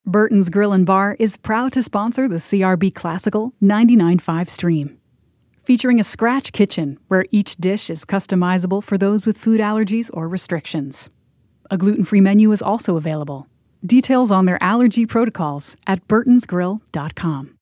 Burton's Grill and Bar is proud to sponsor the CRB Classical 99.5 stream. Featuring a scratch kitchen where each dish is customizable for those with food allergies or restrictions. A gluten-free menu is also available. Details on their allergy protocols at burtonsgrill.com.